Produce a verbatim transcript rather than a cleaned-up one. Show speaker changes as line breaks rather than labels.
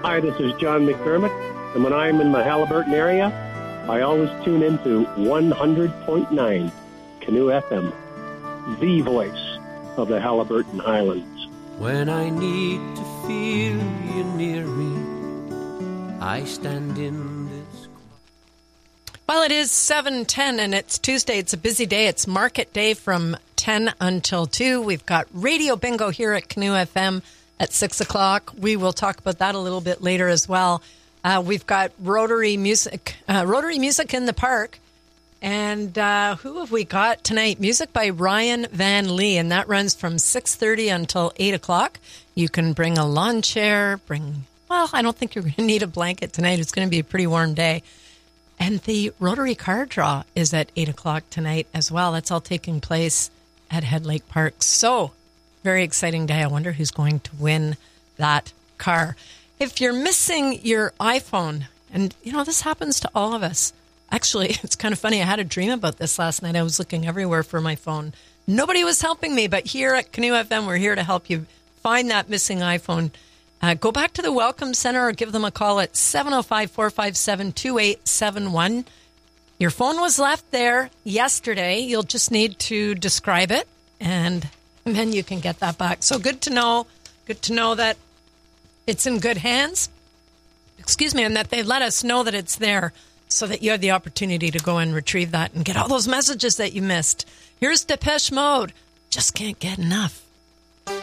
Hi, this is John McDermott, and when I'm in the Haliburton area, I always tune into one hundred point nine Canoe F M, the voice of the Haliburton Highlands.
When I need to feel you near me, I stand in this.
Well, it is seven ten, and it's Tuesday. It's a busy day. It's market day from ten until two. We've got Radio Bingo here at Canoe F M at six o'clock. We will talk about that a little bit later as well. Uh, we've got Rotary Music, uh, Rotary Music in the Park. And uh, who have we got tonight? Music by Ryan Van Lee, and that runs from six thirty until eight o'clock. You can bring a lawn chair, bring, well, I don't think you're going to need a blanket tonight. It's going to be a pretty warm day. And the Rotary Car Draw is at eight o'clock tonight as well. That's all taking place at Head Lake Park. So, very exciting day. I wonder who's going to win that car. If you're missing your iPhone, and, you know, this happens to all of us. Actually, it's kind of funny. I had a dream about this last night. I was looking everywhere for my phone. Nobody was helping me, but here at Canoe F M, we're here to help you find that missing iPhone. Uh, go back to the Welcome Center or give them a call at seven oh five, four five seven, two eight seven one. Your phone was left there yesterday. You'll just need to describe it, and then you can get that back. So good to know. Good to know that it's in good hands. Excuse me, and that they let us know that it's there, so that you have the opportunity to go and retrieve that and get all those messages that you missed. Here's Depeche Mode. Just can't get enough.